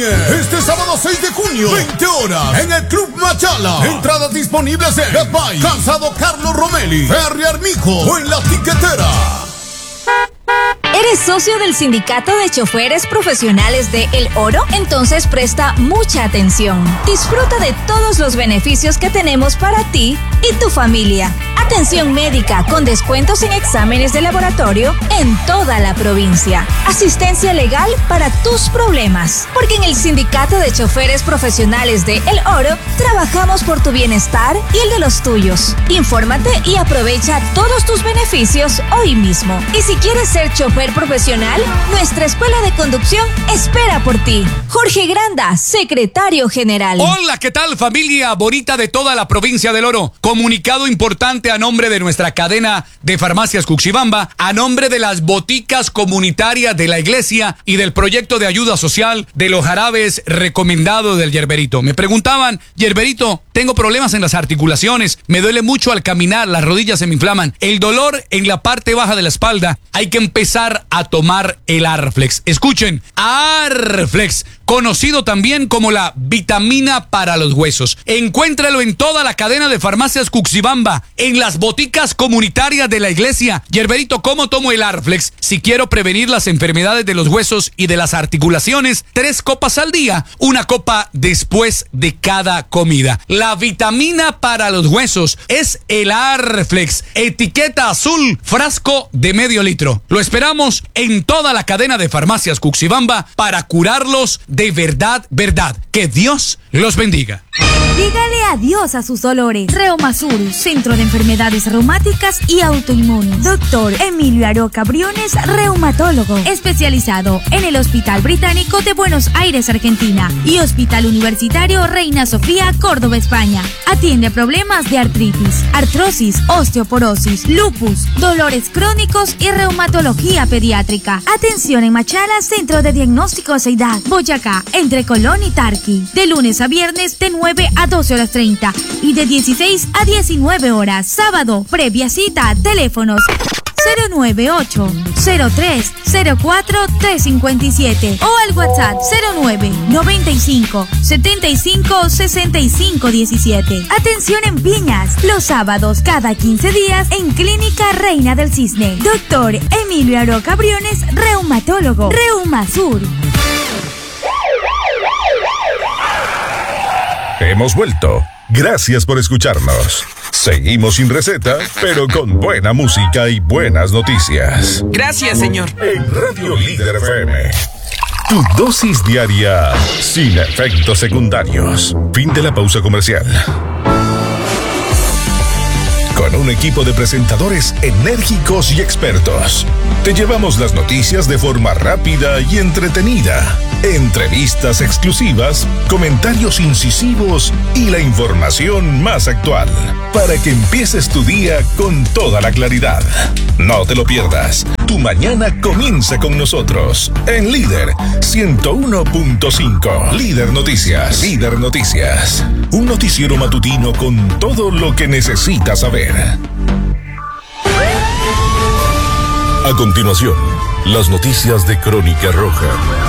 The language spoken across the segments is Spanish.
Este sábado 6 de junio, 20 horas, en el Club Machala. Entradas disponibles en Gatbay, Calzado Carlos Romelli, Ferry Armijo o en La Tiquetera. ¿Eres socio del Sindicato de Choferes Profesionales de El Oro? Entonces presta mucha atención. Disfruta de todos los beneficios que tenemos para ti y tu familia. Atención médica con descuentos en exámenes de laboratorio en toda la provincia. Asistencia legal para tus problemas. Porque en el Sindicato de Choferes Profesionales de El Oro trabajamos por tu bienestar y el de los tuyos. Infórmate y aprovecha todos tus beneficios hoy mismo. Y si quieres ser chofer profesional, nuestra escuela de conducción espera por ti. Jorge Granda, secretario general. Hola, ¿qué tal, familia bonita de toda la provincia del Oro? Comunicado importante a nombre de nuestra cadena de farmacias Cuxibamba, a nombre de las boticas comunitarias de la iglesia y del proyecto de ayuda social de los jarabes recomendados del Yerberito. Me preguntaban, Yerberito, tengo problemas en las articulaciones, me duele mucho al caminar, las rodillas se me inflaman, el dolor en la parte baja de la espalda. Hay que empezar a tomar el Arflex. Escuchen, Arflex, conocido también como la vitamina para los huesos. Encuéntralo en toda la cadena de farmacias Cuxibamba, en las boticas comunitarias de la iglesia. Yerberito, ¿cómo tomo el Arflex? Si quiero prevenir las enfermedades de los huesos y de las articulaciones, 3 copas al día, 1 copa después de cada comida. La vitamina para los huesos es el Arflex. Etiqueta azul, frasco de medio litro. Lo esperamos en toda la cadena de farmacias Cuxibamba para curarlos de verdad, verdad. Que Dios los bendiga. Dígale adiós a sus dolores. Reumasur, Centro de Enfermedades Reumáticas y Autoinmunes. Doctor Emilio Aroca Briones, reumatólogo, especializado en el Hospital Británico de Buenos Aires, Argentina, y Hospital Universitario Reina Sofía, Córdoba, España. Atiende problemas de artritis, artrosis, osteoporosis, lupus, dolores crónicos y reumatología pediátrica. Atención en Machala, Centro de Diagnóstico Seidad, Boyacá, entre Colón y Tarqui. De lunes a viernes de 9 a 12:30 y de 16 a 19 horas. Sábado, previa cita, teléfonos 098-03-04-357 o al WhatsApp 09-95-75-65-17. Atención en Piñas, los sábados cada 15 días en Clínica Reina del Cisne. Doctor Emilio Aroca Briones, reumatólogo. Reumasur. Hemos vuelto. Gracias por escucharnos. Seguimos sin receta, pero con buena música y buenas noticias. Gracias, señor. En Radio Líder FM. Tu dosis diaria sin efectos secundarios. Fin de la pausa comercial. Con un equipo de presentadores enérgicos y expertos, te llevamos las noticias de forma rápida y entretenida. Entrevistas exclusivas, comentarios incisivos y la información más actual, para que empieces tu día con toda la claridad. No te lo pierdas. Tu mañana comienza con nosotros en Líder 101.5. Líder Noticias. Líder Noticias. Un noticiero matutino con todo lo que necesitas saber. A continuación, las noticias de Crónica Roja.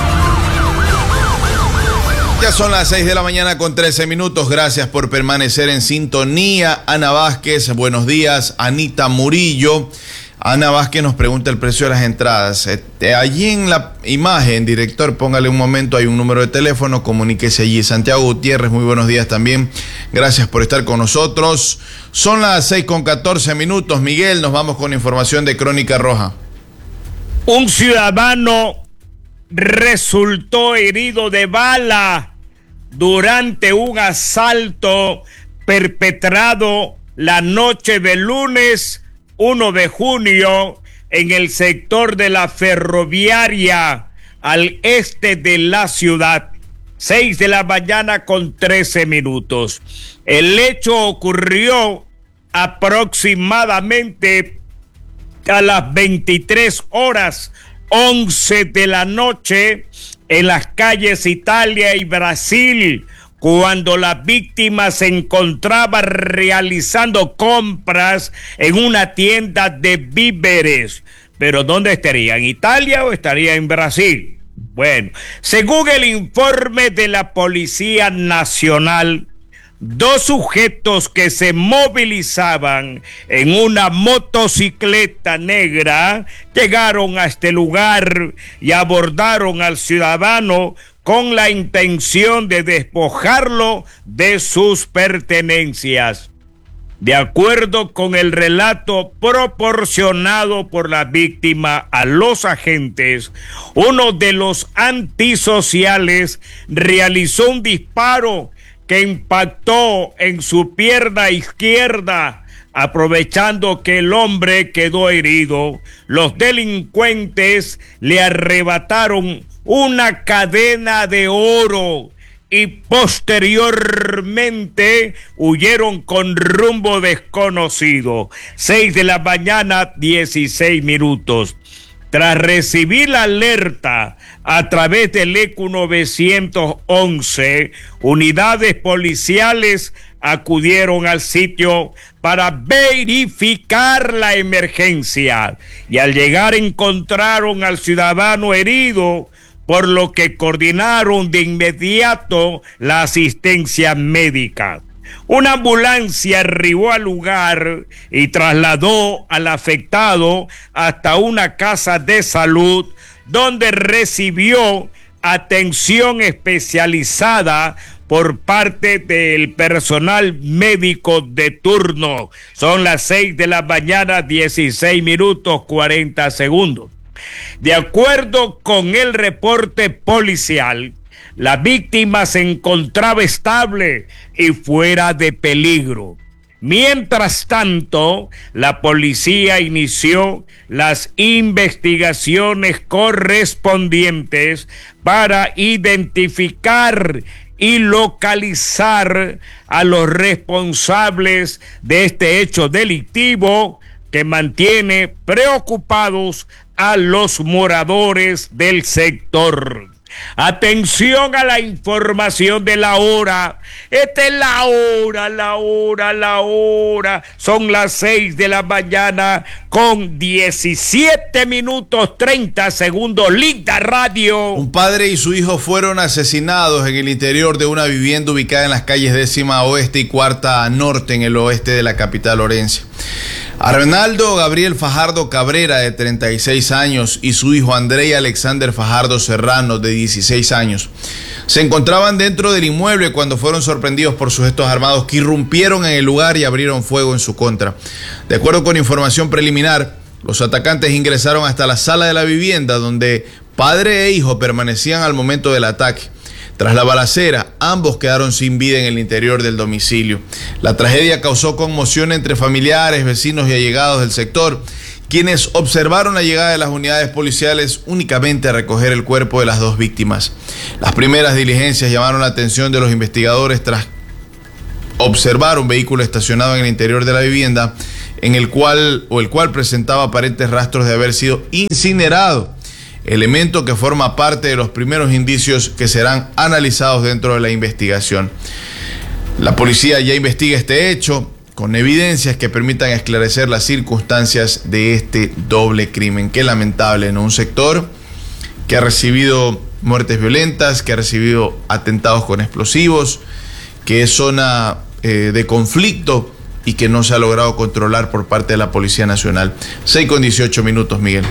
Ya son las 6 de la mañana con 13 minutos. Gracias por permanecer en sintonía. Ana Vázquez, buenos días. Anita Murillo. Ana Vázquez nos pregunta el precio de las entradas. Allí en la imagen, director, póngale un momento, hay un número de teléfono, comuníquese allí. Santiago Gutiérrez, muy buenos días también. Gracias por estar con nosotros. Son las 6 con 14 minutos. Miguel, nos vamos con información de Crónica Roja. Un ciudadano resultó herido de bala durante un asalto perpetrado la noche del lunes 1 de junio en el sector de la Ferroviaria al este de la ciudad. 6 de la mañana con 13 minutos. El hecho ocurrió aproximadamente a las 23:11 de la noche en las calles Italia y Brasil, cuando la víctima se encontraba realizando compras en una tienda de víveres. ¿Pero dónde estaría? ¿En Italia o estaría en Brasil? Bueno, según el informe de la Policía Nacional, 2 sujetos que se movilizaban en una motocicleta negra llegaron a este lugar y abordaron al ciudadano con la intención de despojarlo de sus pertenencias. De acuerdo con el relato proporcionado por la víctima a los agentes, uno de los antisociales realizó un disparo que impactó en su pierna izquierda. Aprovechando que el hombre quedó herido, los delincuentes le arrebataron una cadena de oro y posteriormente huyeron con rumbo desconocido. 6 de la mañana, 16 minutos. Tras recibir la alerta a través del ECU 911, unidades policiales acudieron al sitio para verificar la emergencia y al llegar encontraron al ciudadano herido, por lo que coordinaron de inmediato la asistencia médica. Una ambulancia arribó al lugar y trasladó al afectado hasta una casa de salud donde recibió atención especializada por parte del personal médico de turno. Son las 6 de la mañana, 16 minutos, 40 segundos. De acuerdo con el reporte policial, la víctima se encontraba estable y fuera de peligro. Mientras tanto, la policía inició las investigaciones correspondientes para identificar y localizar a los responsables de este hecho delictivo que mantiene preocupados a los moradores del sector. Atención a la información de la hora. Esta es la hora. Son las 6 de la mañana con 17 minutos 30 segundos. Linda Radio. Un padre y su hijo fueron asesinados en el interior de una vivienda ubicada en las calles 10ª Oeste y 4ª Norte en el oeste de la capital orense. Arnaldo Gabriel Fajardo Cabrera, de 36 años, y su hijo Andrei Alexander Fajardo Serrano, de 16 años, se encontraban dentro del inmueble cuando fueron sorprendidos por sujetos armados que irrumpieron en el lugar y abrieron fuego en su contra. De acuerdo con información preliminar, los atacantes ingresaron hasta la sala de la vivienda donde padre e hijo permanecían al momento del ataque. Tras la balacera, ambos quedaron sin vida en el interior del domicilio. La tragedia causó conmoción entre familiares, vecinos y allegados del sector, quienes observaron la llegada de las unidades policiales únicamente a recoger el cuerpo de las 2 víctimas. Las primeras diligencias llamaron la atención de los investigadores tras observar un vehículo estacionado en el interior de la vivienda, el cual presentaba aparentes rastros de haber sido incinerado, elemento que forma parte de los primeros indicios que serán analizados dentro de la investigación. La policía ya investiga este hecho con evidencias que permitan esclarecer las circunstancias de este doble crimen. Qué lamentable, ¿no? Un sector que ha recibido muertes violentas, que ha recibido atentados con explosivos, que es zona de conflicto y que no se ha logrado controlar por parte de la Policía Nacional. 6:18 minutos, Miguel.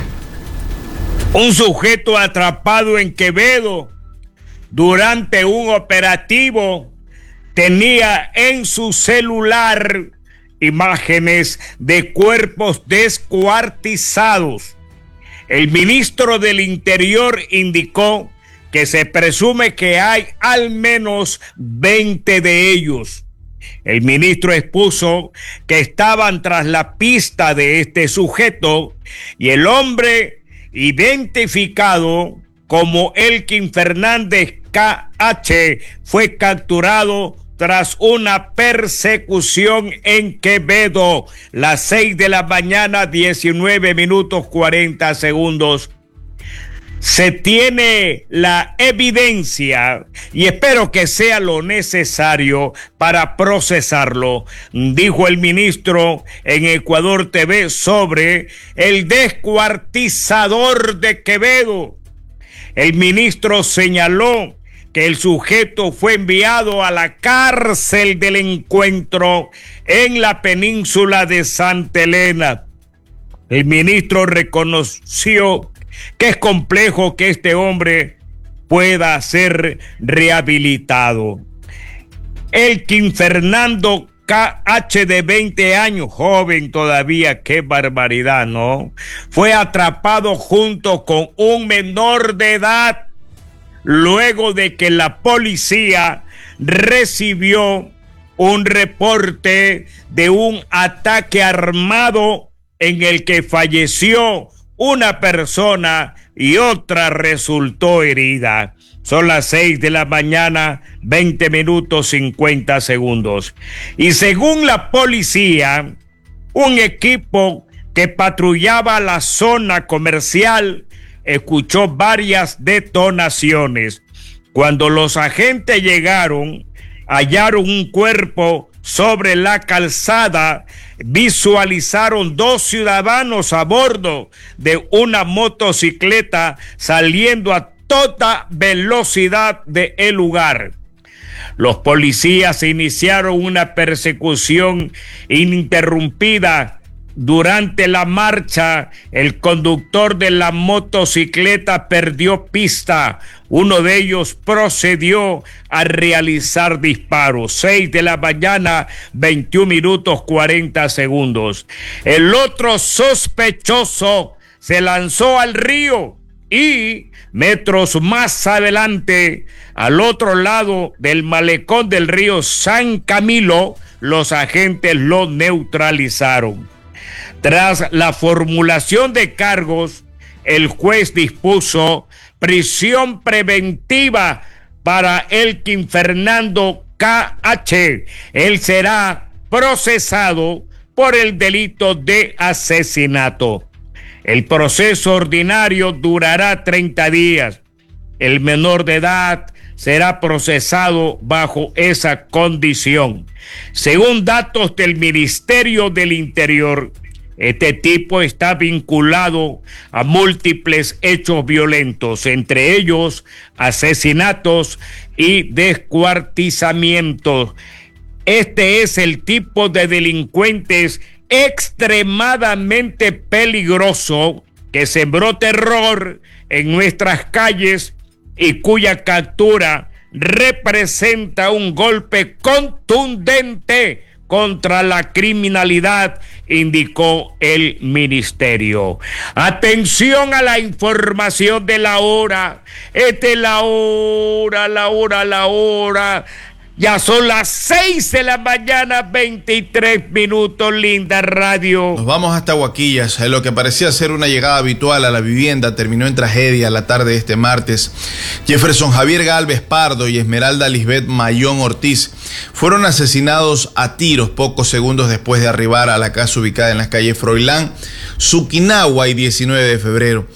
Un sujeto atrapado en Quevedo durante un operativo tenía en su celular imágenes de cuerpos descuartizados. El ministro del Interior indicó que se presume que hay al menos 20 de ellos. El ministro expuso que estaban tras la pista de este sujeto y el hombre identificado como Elkin Fernández KH fue capturado tras una persecución en Quevedo. Las 6 de la mañana, 19 minutos 40 segundos. Se tiene la evidencia y espero que sea lo necesario para procesarlo, dijo el ministro en Ecuador TV sobre el descuartizador de Quevedo. El ministro señaló que el sujeto fue enviado a la cárcel del Encuentro en la península de Santa Elena. El ministro reconoció que es complejo que este hombre pueda ser rehabilitado. Elkin Fernando KH, de 20 años, joven todavía, qué barbaridad, ¿no? Fue atrapado junto con un menor de edad luego de que la policía recibió un reporte de un ataque armado en el que falleció una persona y otra resultó herida. Son las 6 de la mañana, 20 minutos 50 segundos. Y según la policía, un equipo que patrullaba la zona comercial escuchó varias detonaciones. Cuando los agentes llegaron, hallaron un cuerpo sobre la calzada, visualizaron 2 ciudadanos a bordo de una motocicleta saliendo a toda velocidad del lugar. Los policías iniciaron una persecución ininterrumpida. Durante la marcha, el conductor de la motocicleta perdió pista. Uno de ellos procedió a realizar disparos. 6 de la mañana, 21 minutos 40 segundos. El otro sospechoso se lanzó al río y metros más adelante, al otro lado del malecón del río San Camilo, los agentes lo neutralizaron. Tras la formulación de cargos, el juez dispuso prisión preventiva para Elkin Fernando KH. Él será procesado por el delito de asesinato. El proceso ordinario durará 30 días. El menor de edad será procesado bajo esa condición. Según datos del Ministerio del Interior, este tipo está vinculado a múltiples hechos violentos, entre ellos asesinatos y descuartizamientos. Este es el tipo de delincuentes extremadamente peligroso que sembró terror en nuestras calles y cuya captura representa un golpe contundente contra la criminalidad, indicó el ministerio. Atención a la información de la hora. Esta es la hora. Ya son las 6 de la mañana, 23 minutos, linda radio. Nos vamos hasta Huaquillas. Lo que parecía ser una llegada habitual a la vivienda terminó en tragedia la tarde de este martes. Jefferson Javier Galvez Pardo y Esmeralda Lisbeth Mayón Ortiz fueron asesinados a tiros pocos segundos después de arribar a la casa ubicada en las calles Froilán, Suquinagua y 19 de febrero.